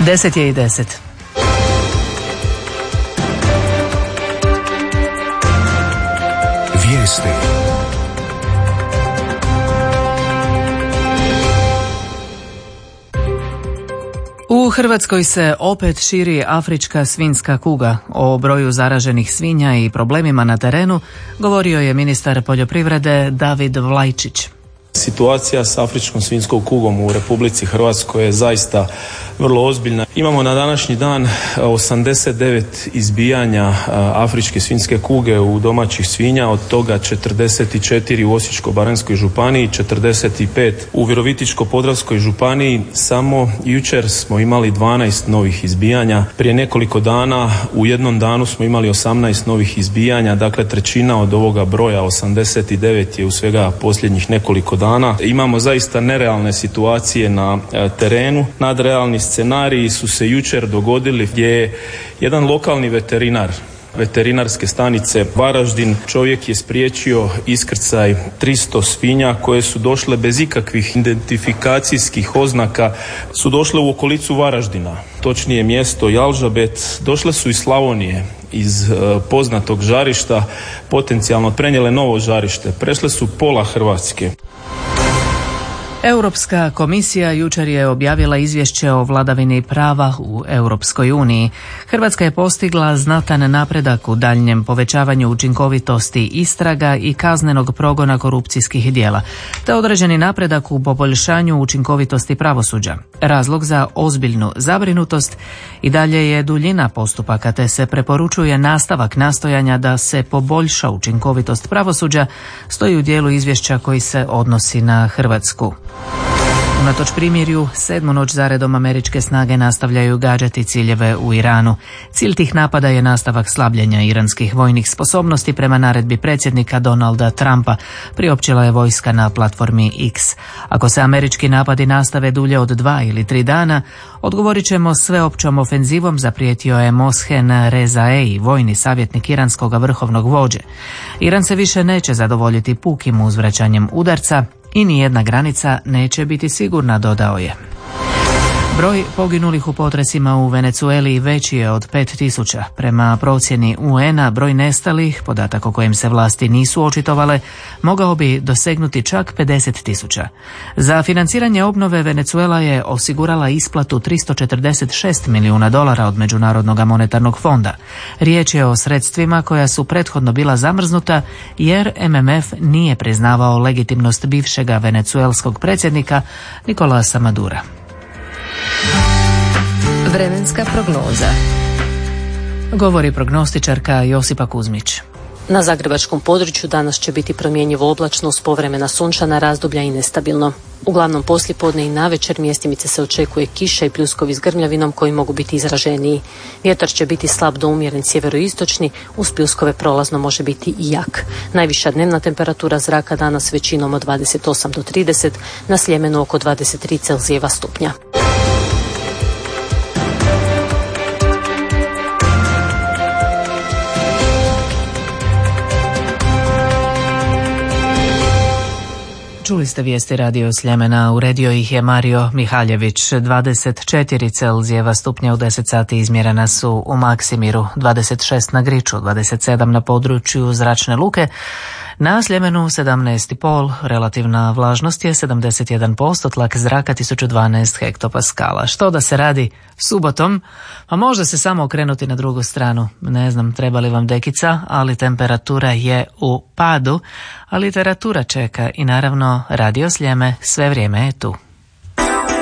10:10. Vijesti. U Hrvatskoj se opet širi afrička svinjska kuga. O broju zaraženih svinja i problemima na terenu govorio je ministar poljoprivrede David Vlajčić. Situacija s afričkom svinjskom kugom u Republici Hrvatskoj je zaista vrlo ozbiljna. Imamo na današnji dan 89 izbijanja afričke svinjske kuge u domaćih svinja, od toga 44 u Osječko-baranjskoj županiji, 45 u Virovitičko-podravskoj županiji. Samo jučer smo imali 12 novih izbijanja. Prije nekoliko dana u jednom danu smo imali 18 novih izbijanja, dakle trećina od ovoga broja 89 je u svega posljednjih nekoliko dana. Imamo zaista nerealne situacije na terenu. Nadrealni scenariji su se jučer dogodili gdje je jedan lokalni veterinar veterinarske stanice Varaždin, čovjek je spriječio iskrcaj 300 svinja koje su došle bez ikakvih identifikacijskih oznaka, su došle u okolicu Varaždina, točnije mjesto Jalžabet. Došle su iz Slavonije, iz poznatog žarišta, potencijalno prenijele novo žarište. Prešle su pola Hrvatske. Europska komisija jučer je objavila izvješće o vladavini prava u Europskoj uniji. Hrvatska je postigla znatan napredak u daljnjem povećavanju učinkovitosti istraga i kaznenog progona korupcijskih djela, te određeni napredak u poboljšanju učinkovitosti pravosuđa. Razlog za ozbiljnu zabrinutost i dalje je duljina postupaka, te se preporučuje nastavak nastojanja da se poboljša učinkovitost pravosuđa, stoji u dijelu izvješća koji se odnosi na Hrvatsku. Unatoč primirju, 7. noć zaredom američke snage nastavljaju gađati ciljeve u Iranu. Cilj tih napada je nastavak slabljenja iranskih vojnih sposobnosti prema naredbi predsjednika Donalda Trumpa, priopćila je vojska na platformi X. Ako se američki napadi nastave dulje od 2 ili 3 dana, odgovorit ćemo sveopćom ofenzivom, zaprijetio je Moshen Rezaei, vojni savjetnik iranskog vrhovnog vođe. Iran se više neće zadovoljiti pukim uzvraćanjem udarca i nijedna granica neće biti sigurna, dodao je. Broj poginulih u potresima u Venezueli veći je od 5000. Prema procjeni UN-a broj nestalih, podatak o kojem se vlasti nisu očitovale, mogao bi dosegnuti čak 50.000. Za financiranje obnove Venezuela je osigurala isplatu $346 milijuna od Međunarodnog monetarnog fonda. Riječ je o sredstvima koja su prethodno bila zamrznuta jer MMF nije priznavao legitimnost bivšega venecuelskog predsjednika Nicolasa Madura. Vremenska prognoza. Govori prognostičarka Josipa Kuzmić. Na zagrebačkom području danas će biti promjenjivo oblačno uz povremena sunčana razdoblja i nestabilno. Uglavnom poslijepodne i navečer mjestimice se očekuje kiša i pljuskovi s grmljavinom koji mogu biti izraženiji. Vjetar će biti slab do umjeren sjeveroistočni, uz pljuskove prolazno može biti i jak. Najviša dnevna temperatura zraka danas većinom od 28 do 30, na Sljemenu oko 23 Celzijeva stupnja. Čuli ste vijesti Radio Sljemena, uredio ih je Mario Mihaljević. 24 Celzijeva stupnja u 10 sati izmjerena su u Maksimiru, 26 na Griču, 27 na području Zračne luke. Na Sljemenu 17,5, relativna vlažnost je 71%, tlak zraka 1012 hektopaskala. Što da se radi subotom? Pa možda se samo okrenuti na drugu stranu. Ne znam treba li vam dekica, ali temperatura je u padu, a literatura čeka i naravno Radio Sljeme sve vrijeme je tu.